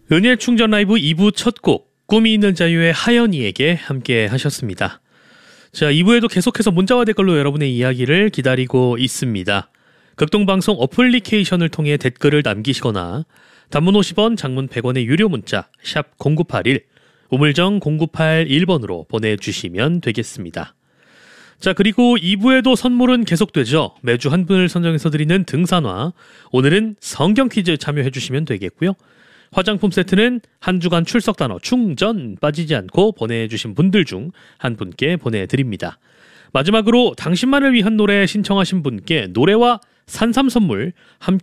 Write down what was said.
은혜 충전 라이브 2부 첫 곡 꿈이 있는 자유의 하연이에게 함께 하셨습니다. 자, 2부에도 계속해서 문자와 댓글로 여러분의 이야기를 기다리고 있습니다. 극동방송 어플리케이션을 통해 댓글을 남기시거나 단문 50원, 장문 100원의 유료 문자 샵 0981, 우물정 0981번으로 보내주시면 되겠습니다. 자, 그리고 2부에도 선물은 계속되죠. 매주 한 분을 선정해서 드리는 등산화, 오늘은 성경 퀴즈 참여해 주시면 되겠고요. 화장품 세트는 한 주간 출석 단어 충전 빠지지 않고 보내주신 분들 중 한 분께 보내드립니다. 마지막으로 당신만을 위한 노래 신청하신 분께 노래와 산삼 선물 함께